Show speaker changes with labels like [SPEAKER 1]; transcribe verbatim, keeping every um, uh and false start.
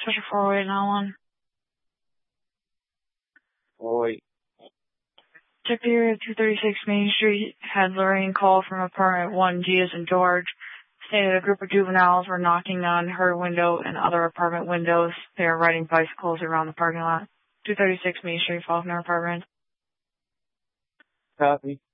[SPEAKER 1] Special four oh eight nine one.
[SPEAKER 2] Oh, wait.
[SPEAKER 1] Deputy two thirty-six Main Street had Lorraine call from apartment one G as in George, stated a group of juveniles were knocking on her window and other apartment windows. They are riding bicycles around the parking lot. two thirty-six Main Street, Faulkner Apartment.
[SPEAKER 2] Copy.